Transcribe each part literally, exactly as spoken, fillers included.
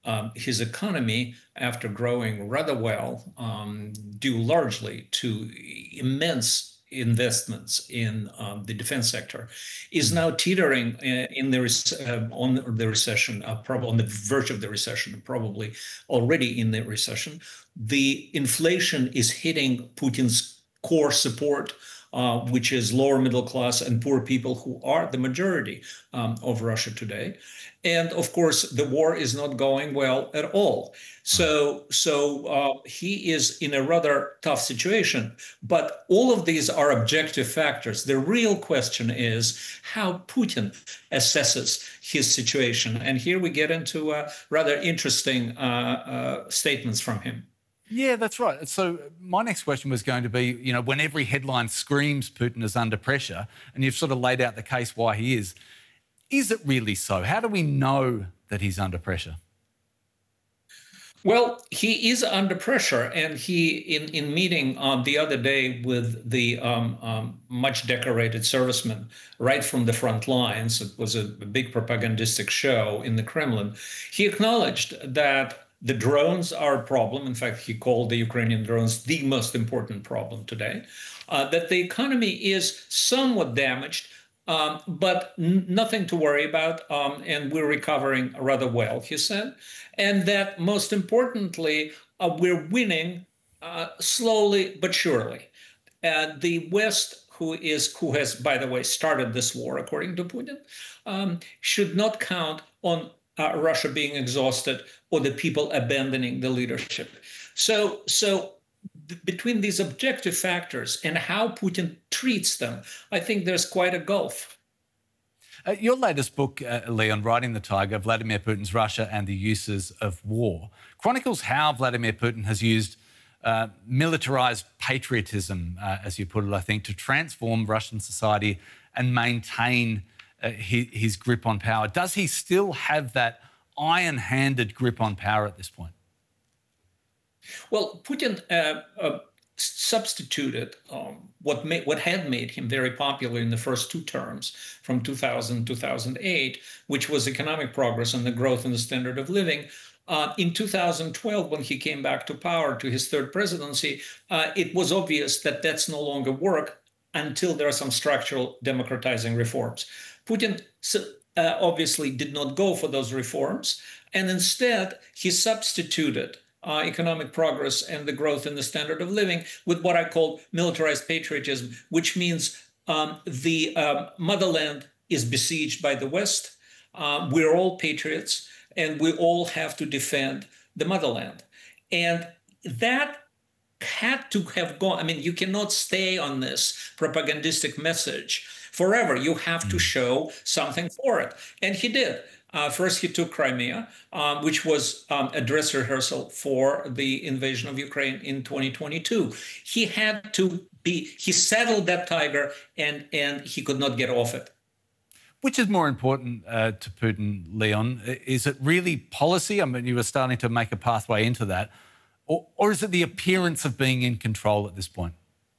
um, his economy, after growing rather well, um, due largely to immense investments in um, the defense sector, is now teetering uh, in the uh, on the recession, uh, probably on the verge of the recession, probably already in the recession. The inflation is hitting Putin's core support, uh, which is lower middle class and poor people, who are the majority um, of Russia today. And of course, the war is not going well at all. So, so uh, he is in a rather tough situation. But all of these are objective factors. The real question is how Putin assesses his situation. And here we get into uh, rather interesting uh, uh, statements from him. Yeah, that's right. So my next question was going to be, you know, when every headline screams Putin is under pressure, and you've sort of laid out the case why he is, is it really so? How do we know that he's under pressure? Well, he is under pressure, and he, in in meeting uh, the other day with the um, um, much decorated servicemen right from the front lines, it was a, a big propagandistic show in the Kremlin, he acknowledged that the drones are a problem. In fact, he called the Ukrainian drones the most important problem today, uh, that the economy is somewhat damaged, Um, but n- nothing to worry about, um, and we're recovering rather well, he said. And that most importantly, uh, we're winning uh, slowly but surely. And the West, who is who has, by the way, started this war, according to Putin, um, should not count on uh, Russia being exhausted or the people abandoning the leadership. So, so between these objective factors and how Putin treats them, I think there's quite a gulf. Uh, your latest book, uh, Leon, Riding the Tiger, Vladimir Putin's Russia and the Uses of War, chronicles how Vladimir Putin has used uh, militarised patriotism, uh, as you put it, I think, to transform Russian society and maintain uh, his, his grip on power. Does he still have that iron-handed grip on power at this point? Well, Putin uh, uh, substituted um, what made, what had made him very popular in the first two terms, from two thousand to two thousand eight, which was economic progress and the growth in the standard of living. Uh, in two thousand twelve, when he came back to power, to his third presidency, uh, it was obvious that that's no longer work until there are some structural democratizing reforms. Putin uh, obviously did not go for those reforms, and instead he substituted Uh, economic progress and the growth in the standard of living with what I call militarized patriotism, which means um, the um, motherland is besieged by the West. Uh, we're all patriots, and we all have to defend the motherland. And that had to have gone. I mean, you cannot stay on this propagandistic message forever. You have to show something for it. And he did. Uh, first, he took Crimea, um, which was um, a dress rehearsal for the invasion of Ukraine in twenty twenty-two. He had to be, he saddled that tiger, and, and he could not get off it. Which is more important uh, to Putin, Leon? Is it really policy? I mean, you were starting to make a pathway into that. Or, or is it the appearance of being in control at this point?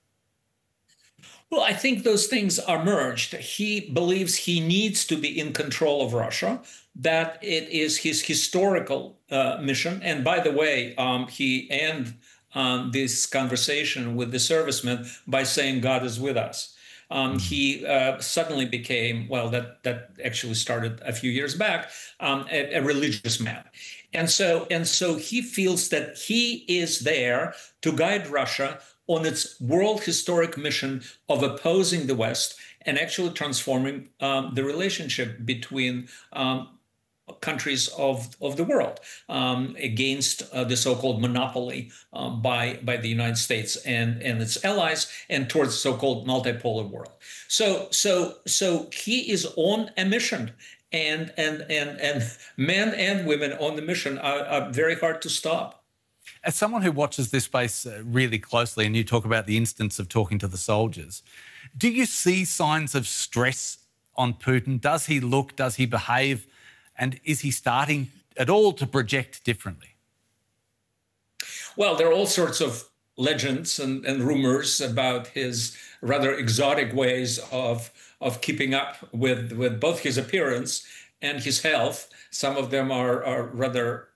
Well, I think those things are merged. He believes he needs to be in control of Russia, that it is his historical uh, mission. And by the way, um, he ended um, this conversation with the servicemen by saying, God is with us. Um, he uh, suddenly became, well, that, that actually started a few years back, um, a, a religious man. And so, and so he feels that he is there to guide Russia on its world historic mission of opposing the West and actually transforming um, the relationship between um, countries of, of the world um, against uh, the so-called monopoly uh, by, by the United States and, and its allies, and towards the so-called multipolar world. So, so, so he is on a mission, and, and, and, and men and women on the mission are, are very hard to stop. As someone who watches this space really closely, and you talk about the instance of talking to the soldiers, do you see signs of stress on Putin? Does he look, does he behave, and is he starting at all to project differently? Well, there are all sorts of legends and, and rumors about his rather exotic ways of, of keeping up with, with both his appearance and his health. Some of them are, are rather